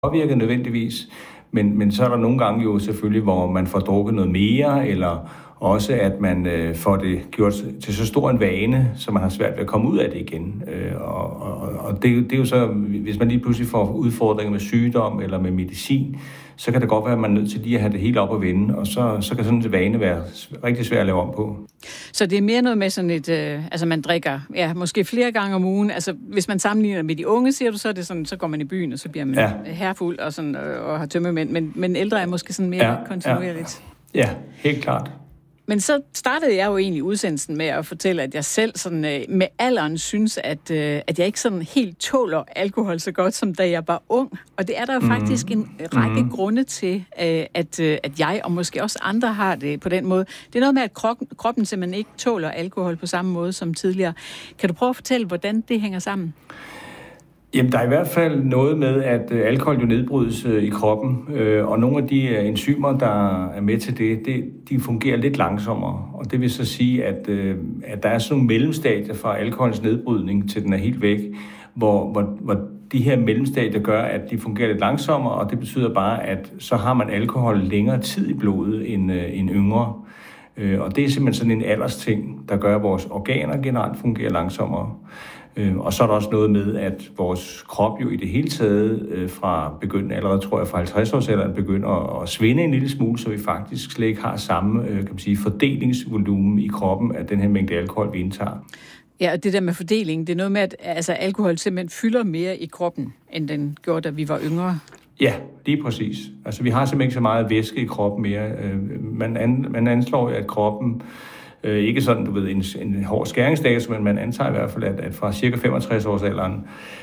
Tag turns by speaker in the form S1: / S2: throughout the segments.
S1: påvirket nødvendigvis, men så er der nogle gange jo selvfølgelig, hvor man får drukket noget mere, eller også at man får det gjort til så stor en vane, så man har svært ved at komme ud af det igen. Og det er jo så, hvis man lige pludselig får udfordringer med sygdom eller med medicin, så kan det godt være, at man er nødt til lige at have det helt op at vende, og så kan sådan en vane være rigtig svært at lave om på.
S2: Så det er mere noget med sådan et, altså man drikker, måske flere gange om ugen, altså hvis man sammenligner med de unge, siger du, så er det sådan, så går man i byen, og så bliver man herfuld og sådan, og har tømmermænd, men ældre er måske sådan mere kontinuerligt.
S1: Ja, helt klart.
S2: Men så startede jeg jo egentlig udsendelsen med at fortælle, at jeg selv sådan, med alderen synes, at jeg ikke sådan helt tåler alkohol så godt, som da jeg var ung. Og det er der jo faktisk en række grunde til, at jeg og måske også andre har det på den måde. Det er noget med, at kroppen simpelthen ikke tåler alkohol på samme måde som tidligere. Kan du prøve at fortælle, hvordan det hænger sammen?
S1: Jamen, der er i hvert fald noget med, at alkohol jo nedbrydes i kroppen, og nogle af de enzymer, der er med til det, de fungerer lidt langsommere. Og det vil så sige, at der er sådan nogle mellemstadier fra alkoholens nedbrydning til den er helt væk, hvor de her mellemstadier gør, at de fungerer lidt langsommere, og det betyder bare, at så har man alkohol længere tid i blodet end yngre. Og det er simpelthen sådan en aldersting, der gør, at vores organer generelt fungerer langsommere. Og så er der også noget med, at vores krop jo i det hele taget fra begyndende, allerede tror jeg fra 50 års alderen, begynder at svinde en lille smule, så vi faktisk slet ikke har samme fordelingsvolumen i kroppen af den her mængde alkohol, vi indtager.
S2: Ja, og det der med fordeling, det er noget med, at alkohol simpelthen fylder mere i kroppen, end den gjorde, da vi var yngre.
S1: Ja, lige præcis. Altså vi har simpelthen ikke så meget væske i kroppen mere. Man anslår jo, at kroppen ikke sådan, du ved, en hård skæringsdato, men man antager i hvert fald, at fra cirka 65 års alderen,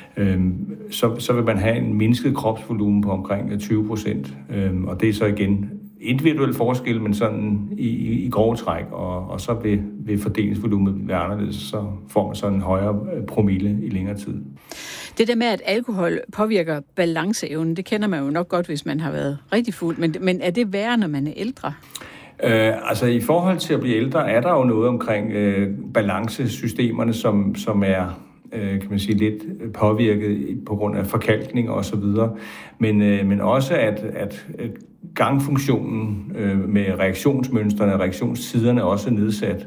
S1: så vil man have en mindsket kropsvolumen på omkring 20%. Og det er så igen individuel forskel, men sådan i grove træk, og så vil fordelingsvolumet være anderledes, så får man sådan en højere promille i længere tid.
S2: Det der med, at alkohol påvirker balanceevnen, det kender man jo nok godt, hvis man har været rigtig fuld, men er det værre, når man er ældre?
S1: Altså i forhold til at blive ældre, er der jo noget omkring balancesystemerne, som er kan man sige, lidt påvirket på grund af forkalkning og så videre. Men også at gangfunktionen med reaktionsmønstrene og reaktionstiderne også er nedsat.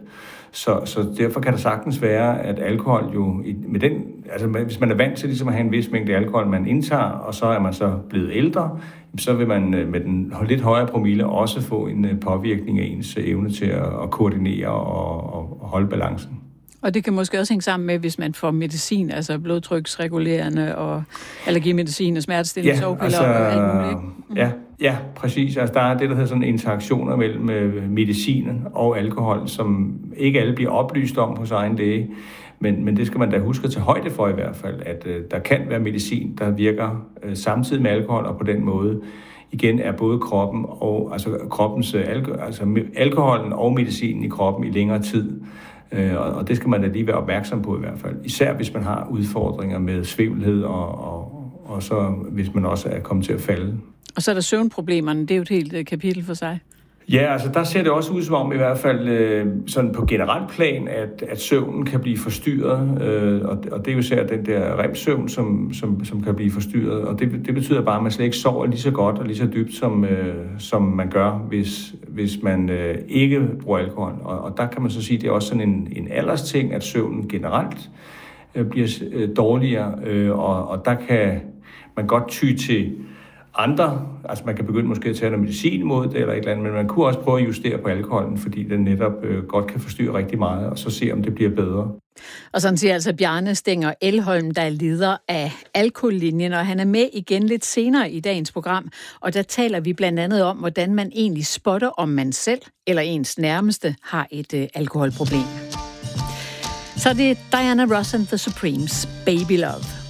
S1: Så derfor kan det sagtens være, at alkohol jo, med den, altså hvis man er vant til ligesom at have en vis mængde alkohol, man indtager, og så er man så blevet ældre, så vil man med den lidt højere promille også få en påvirkning af ens evne til at koordinere og holde balancen.
S2: Og det kan måske også hænge sammen med, hvis man får medicin, altså blodtryksregulerende og allergimedicin og smertestillende sovepiller og alt muligt.
S1: Ja, præcis. Altså, der er det, der hedder sådan interaktioner mellem medicinen og alkohol, som ikke alle bliver oplyst om hos egen læge. Men det skal man da huske at tage højde for i hvert fald, at der kan være medicin, der virker samtidig med alkohol, og på den måde igen er både kroppen og kroppens alkoholen og medicinen i kroppen i længere tid. Og det skal man da lige være opmærksom på i hvert fald. Især hvis man har udfordringer med svævelhed, og så hvis man også er kommet til at falde. Og så er der søvnproblemerne, det er jo et helt kapitel for sig. Ja, altså der ser det også ud som om i hvert fald sådan på generelt plan, at søvnen kan blive forstyrret, og det er jo især den der REM-søvn, som kan blive forstyrret, og det betyder bare, at man slet ikke sover lige så godt og lige så dybt, som man gør, hvis man ikke bruger alkohol. Og der kan man så sige, at det er også sådan en aldersting, at søvnen generelt bliver dårligere, og der kan man godt ty til andre, altså man kan begynde måske at tage noget medicin imod det eller et eller andet, men man kunne også prøve at justere på alkoholen, fordi den netop godt kan forstyrre rigtig meget, og så se, om det bliver bedre.
S2: Og sådan siger altså Bjarne Stenger Elholm, der er leder af Alkohollinjen, og han er med igen lidt senere i dagens program, og der taler vi blandt andet om, hvordan man egentlig spotter, om man selv eller ens nærmeste har et alkoholproblem. Så det er Diana Ross and the Supremes, Baby Love.